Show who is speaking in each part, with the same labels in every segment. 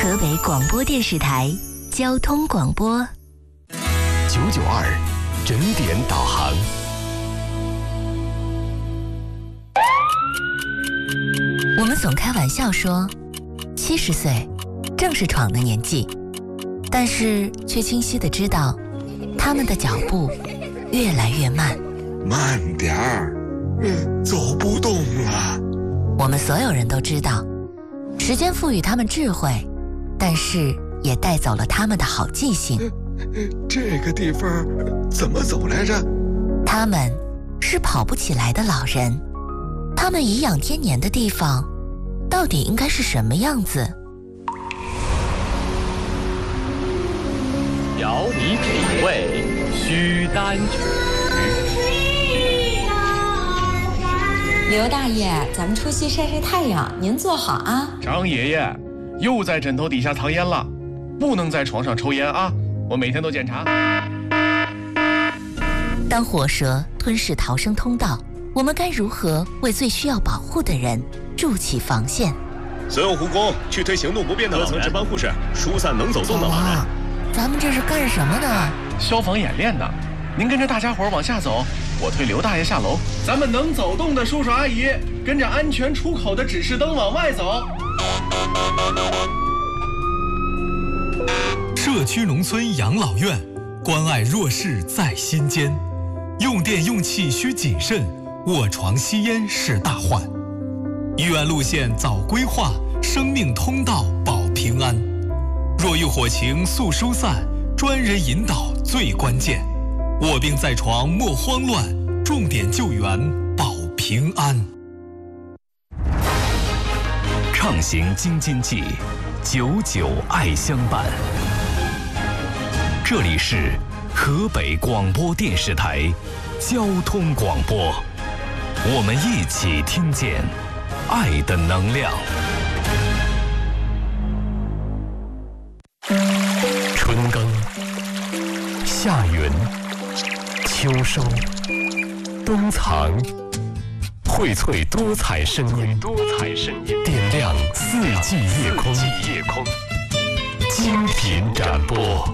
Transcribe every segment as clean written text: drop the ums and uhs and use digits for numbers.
Speaker 1: 河北广播电视台交通广播
Speaker 2: 992整点导航。
Speaker 1: 我们总开玩笑说，70岁正是闯的年纪，但是却清晰地知道，他们的脚步越来越慢。
Speaker 3: 慢点儿，走不动了。
Speaker 1: 我们所有人都知道，时间赋予他们智慧，但是也带走了他们的好记性。
Speaker 3: 这个地方怎么走来着？
Speaker 1: 他们是跑不起来的老人，他们颐养天年的地方到底应该是什么样子？
Speaker 2: 邀你品味须丹曲。
Speaker 4: 刘大爷，咱们出去晒晒太阳，您坐好啊。
Speaker 5: 张爷爷又在枕头底下藏烟了，不能在床上抽烟啊，我每天都检查。
Speaker 1: 当火蛇吞噬逃生通道，我们该如何为最需要保护的人筑起防线？
Speaker 6: 所有护工去推行动不便的各层值班护士疏散能走动的老人。
Speaker 1: 咱们这是干什么呢？
Speaker 5: 消防演练呢。您跟着大家伙往下走，我推刘大爷下楼。咱们能走动的叔叔阿姨跟着安全出口的指示灯往外走。
Speaker 7: 社区农村养老院，关爱弱势在心间。用电用气需谨慎，卧床吸烟是大患。医院路线早规划，生命通道保平安。若遇火情速疏散，专人引导最关键。卧病在床莫慌乱，重点救援保平安。
Speaker 2: 畅行京津冀，99爱相伴。这里是河北广播电视台交通广播，我们一起听见爱的能量。春耕，夏耘，秋收，冬藏，荟萃多彩声音，点亮四季夜空，精品展播。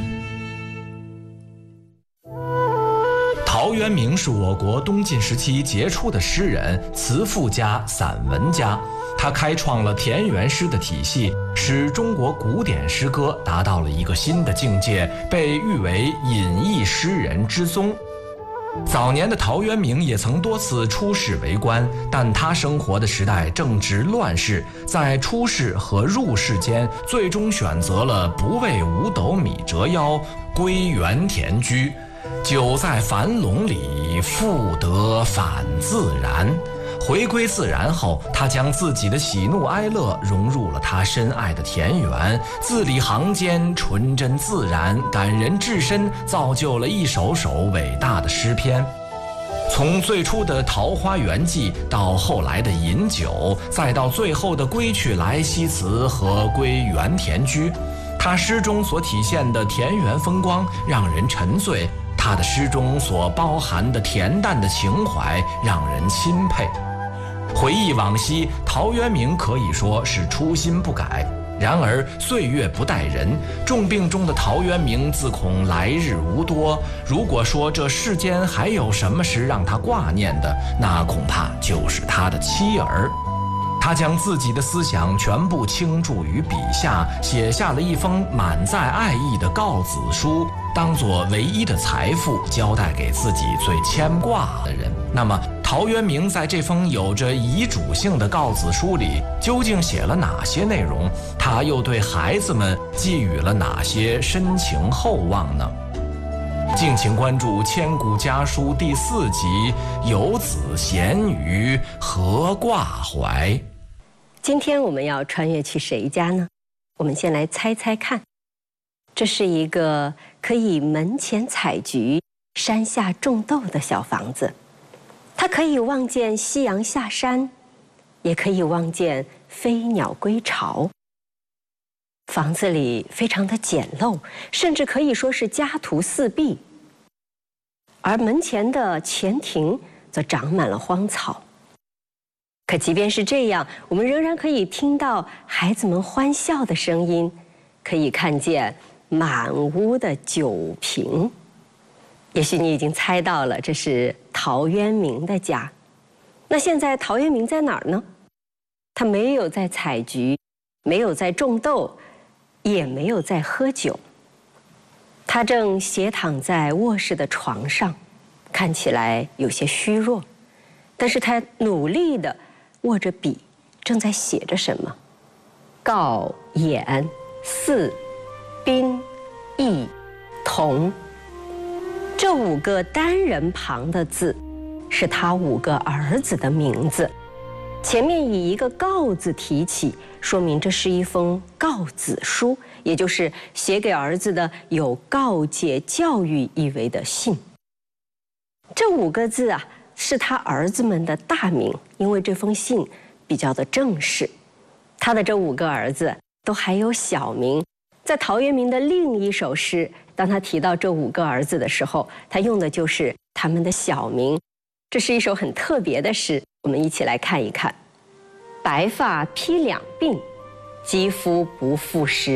Speaker 8: 陶渊明是我国东晋时期杰出的诗人、词赋家、散文家。他开创了田园诗的体系，使中国古典诗歌达到了一个新的境界，被誉为隐逸诗人之宗。早年的陶渊明也曾多次出仕为官，但他生活的时代正值乱世，在出仕和入仕间，最终选择了不为五斗米折腰，归园田居。久在樊笼里，复得返自然。回归自然后，他将自己的喜怒哀乐融入了他深爱的田园，字里行间纯真自然，感人至深，造就了一首首伟大的诗篇。从最初的《桃花源记》到后来的《饮酒》，再到最后的《归去来兮辞》和《归园田居》，他诗中所体现的田园风光让人沉醉，他的诗中所包含的恬淡的情怀让人钦佩。回忆往昔，陶渊明可以说是初心不改。然而岁月不待人，重病中的陶渊明自恐来日无多。如果说这世间还有什么是让他挂念的，那恐怕就是他的妻儿。他将自己的思想全部倾注于笔下，写下了一封满载爱意的告子书，当作唯一的财富交代给自己最牵挂的人。那么陶渊明在这封有着遗嘱性的告子书里究竟写了哪些内容？他又对孩子们寄予了哪些深情厚望呢？敬请关注《千古家书》第4集《游子闲语何挂怀》。
Speaker 9: 今天我们要穿越去谁家呢？我们先来猜猜看。这是一个可以门前采菊、山下种豆的小房子，它可以望见夕阳下山，也可以望见飞鸟归巢。房子里非常的简陋，甚至可以说是家徒四壁。而门前的前庭则长满了荒草。 可即便是这样，我们仍然可以听到孩子们欢笑的声音，可以看见满屋的酒瓶。也许你已经猜到了，这是陶渊明的家。那现在陶渊明在哪儿呢？他没有在采菊，没有在种豆，也没有在喝酒。他正斜躺在卧室的床上，看起来有些虚弱，但是他努力地握着笔，正在写着什么。告、偃、嗣、宾、义、同，这5个单人旁的字，是他5个儿子的名字。前面以一个告字提起，说明这是一封告子书，也就是写给儿子的有告诫教育意味的信。这5个字啊，是他儿子们的大名，因为这封信比较的正式。他的这5个儿子都还有小名，在陶渊明的另一首诗，当他提到这5个儿子的时候，他用的就是他们的小名。这是一首很特别的诗，我们一起来看一看。白发披两鬓，肌肤不复时。